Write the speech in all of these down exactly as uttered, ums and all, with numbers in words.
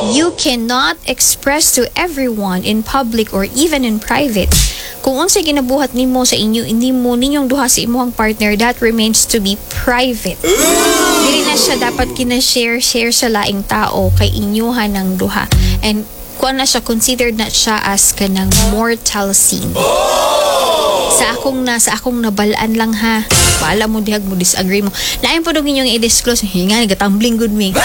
You cannot express to everyone in public or even in private. Kung unsay ginabuhat nimo sa inyo, hindi mo ninyong duha sa imuhang partner, that remains to be private. Dili na siya dapat kina-share share sa laing tao kay inyuhan ng duha. And kuan na siya, considered na siya as kanang mortal sin. Sa akong na sa akong nabalaan lang ha. Paala mo dihag mo disagree mo. Lain po dong inyong i-disclose. Hinga, nagatumbling good me.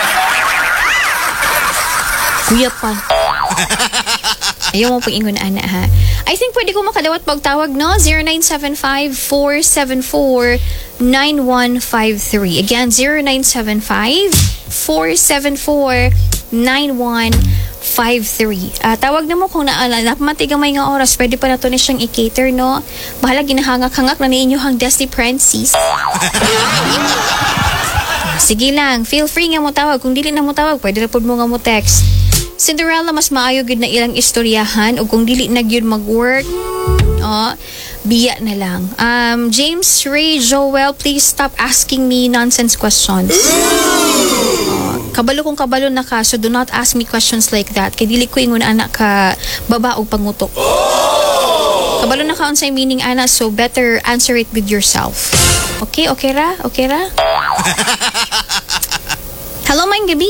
Kuya pa. Ayaw mo pang ingon ana ha. I think pwede ko makadawat pagtawag no zero nine seven five, four seven four, nine one five three. Again zero nine seven five, four seven four, nine one five three. Uh, tawag na mo kung naala napamatig ang may nga oras, pwede pa na to ni siyang i-cater no. Bahala ginahangak-hangak na ninyo hang Dusty Princess. Sige lang, feel free nga mo tawag. Kung dili na mo tawag, pwede na po mo nga mo text. Cinderella, mas maayo gud na ilang istoryahan o kung dili na gyud mag-work, oh, biya na lang. Um, James Ray Joel, please stop asking me nonsense questions. Oh, kabalo kong kabalo na ka, so do not ask me questions like that. Kay dili ko ingon anak ka baba o pangutok. Kabalo na ka unsay meaning ana, so better answer it with yourself. Okay, okay ra? Okay ra? Hello, maayong gabi.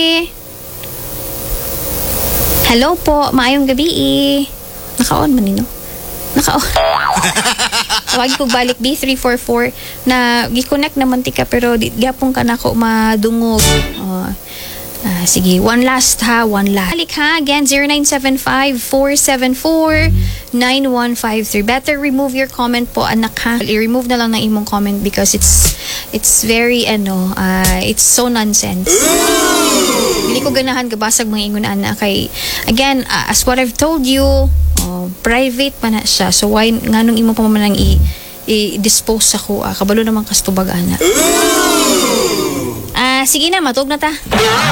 Hello po, maayong gabi. Naka-on man nino. Naka-on. Tawag ko balik B three four four na gi-connect naman tika pero di gyapon ka nako madungog. Oh. Ah, sige, one last ha, one last. Balik ha, again, zero nine seven five, four seven four, nine one five three. Better remove your comment po, anak ha. I-remove na lang ng imong comment because it's it's very, ano, uh, it's so nonsense. Hindi ko ganahan kabasag mga ingon anak kay, again, uh, as what I've told you, oh, private pa na siya. So, why, nga nung imo pa man i- i-dispose ako, uh, kabalo naman kastubag anak. Ah, sige na, matug na ta.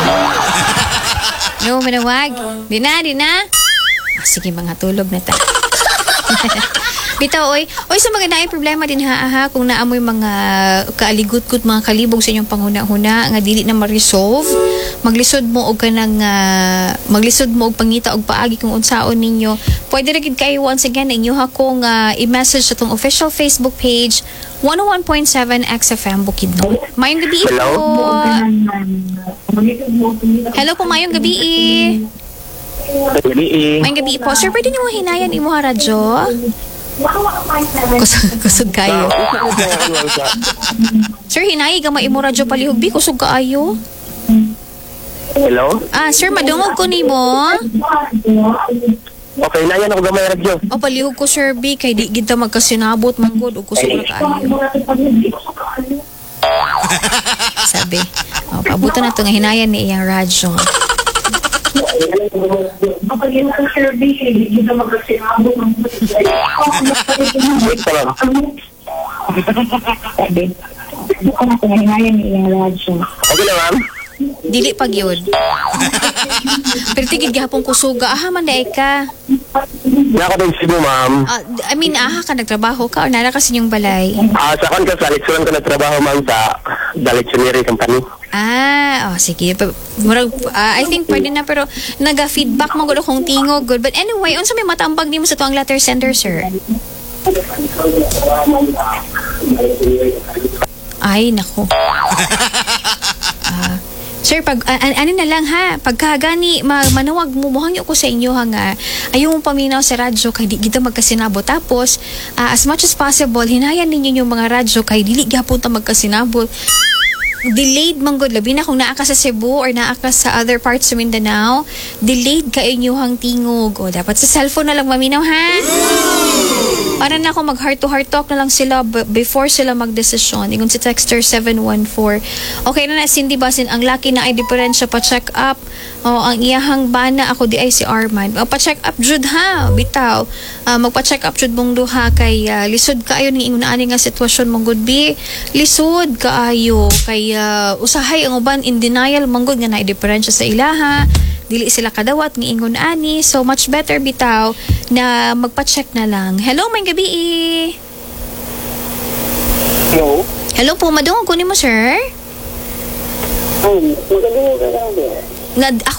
No, manawag. Di na, di na. Ah, sige, mga tulog na ta. Bitaw, oy. Oy, sa mga naay problema din ha, ha, kung naamoy mga kaaligot-gut, mga kalibog sa inyong panghuna-huna, nga dili na ma-resolve, maglisod mo og kanang, uh, maglisod mo og pangita og paagi kung unsaon ninyo. Pwede ra gid kayo once again, inyo ha kong uh, i-message sa tong official Facebook page, one oh one point seven X F M Bukidnon. Mayong gabi po. Hello po, mayong gabi. Mayong gabi po. Sir, pwede niyo mo hinayan imo ha radyo? Kusog, kusog kayo. Sir, hinayi gamay imo radyo palihugbi, kusog kaayo. Hello? Ah, sir, madungog ko nimo. Okay, na yan ako gamay radyo. O palihog ko, Sir B, kay di kita magkasinabot manggod o kusog na kaayo. Sabi, o, pabuto na ito nga hinayan ni iyang radyo. Wait pa lang. Okay na, ma'am? Dili pag yun. Pero tigid gahapon kusuga. Aha, man daay ka. Na ako din Cebu, ma'am. Uh, I mean, aha ka, nagtrabaho ka o nara kasi yung balay? Ah, sa kan ka sa Litsunan ko nagtrabaho, ma'am, sa Dalitsuneri Company. Ah, oh, sige. Pa- Murag, uh, I think pwede na, pero naga-feedback mo gulo kung tingog, good. But anyway, unsa may matambag di mo sa tuwang letter center, sir? Ay, nako. Ah, sir, pag uh, an- ano na lang ha, pagkagani ma- manawag mo, muhangyo ko sa inyo ha nga, ayaw mong paminaw sa radyo kay di kita magkasinabot. Tapos, uh, as much as possible, hinayan ninyo yung mga radyo kay dili gyapon ta magkasinabot. Delayed man good, labi na kung naa ka sa Cebu or naa ka sa other parts sa Mindanao, delayed ka inyuhang tingog. O, dapat sa cellphone na lang maminaw ha. Para na ako mag heart to heart talk na lang sila b- before sila magdesisyon. Ingon si texter seven one four. Okay na na, Cindy Basin, ang laki na ay diferensya pa check up. O, ang iyahang bana ako di ay si Arman. O, pa check up jud ha, bitaw. Uh, magpa-check up jud mong duha kay uh, lisod kaayo ning ingon ani nga sitwasyon mong good be. Lisod kaayo kay uh, usahay ang uban in denial manggod nga naay diferensya sa ilaha. Dili sila kadawat ng ingon ani, so much better bitaw na magpa-check na lang. Hello, may gabi. Hello? Hello po, madungog ko nimo, sir. Oh, magandang gabi. Nga, ako